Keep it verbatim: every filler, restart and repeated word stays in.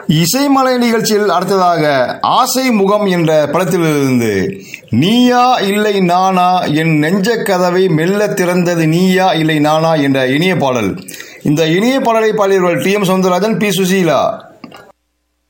இசைமலை நிகழ்ச்சியில் அடுத்ததாக ஆசை முகம் என்ற படத்திலிருந்து நீயா இல்லை நானா என் நெஞ்ச கதவை மெல்ல திறந்தது நீயா இல்லை நானா என்ற இனிய பாடல். இந்த இனிய பாடலை பாடியவர்கள் D M Soundararajan, B Susheela.